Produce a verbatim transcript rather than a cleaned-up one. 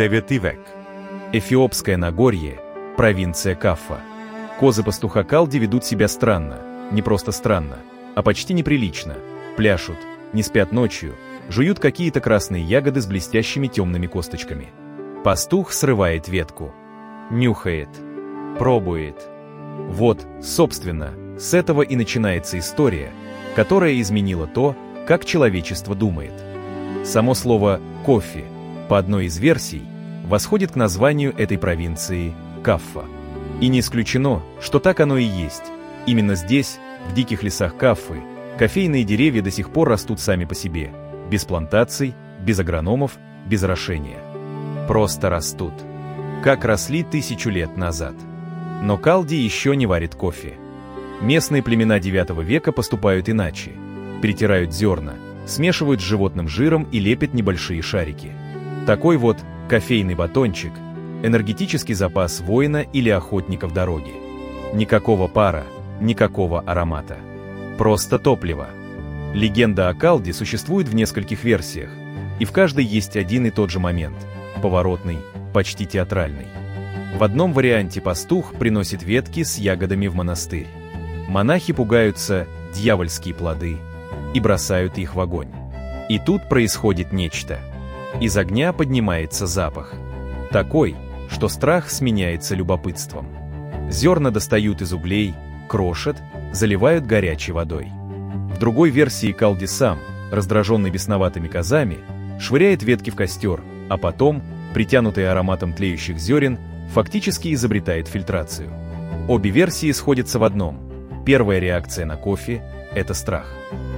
девятый век. Эфиопское Нагорье, провинция Каффа. Козы пастуха Калди ведут себя странно, не просто странно, а почти неприлично. Пляшут, не спят ночью, жуют какие-то красные ягоды с блестящими темными косточками. Пастух срывает ветку, нюхает, пробует. Вот, собственно, с этого и начинается история, которая изменила то, как человечество думает. Само слово «кофе», по одной из версий, восходит к названию этой провинции Каффа. И не исключено, что так оно и есть. Именно здесь, в диких лесах Каффы, кофейные деревья до сих пор растут сами по себе, без плантаций, без агрономов, без орошения. Просто растут. Как росли тысячу лет назад. Но Калди еще не варит кофе. Местные племена девятого века поступают иначе. Перетирают зерна, смешивают с животным жиром и лепят небольшие шарики. Такой вот кофейный батончик – энергетический запас воина или охотника в дороге. Никакого пара, никакого аромата. Просто топливо. Легенда о Калди существует в нескольких версиях, и в каждой есть один и тот же момент – поворотный, почти театральный. В одном варианте пастух приносит ветки с ягодами в монастырь. Монахи пугаются дьявольские плоды и бросают их в огонь. И тут происходит нечто. Из огня поднимается запах. Такой, что страх сменяется любопытством. Зерна достают из углей, крошат, заливают горячей водой. В другой версии Калди сам, раздраженный бесноватыми козами, швыряет ветки в костер, а потом, притянутый ароматом тлеющих зерен, фактически изобретает фильтрацию. Обе версии сходятся в одном. Первая реакция на кофе – это страх.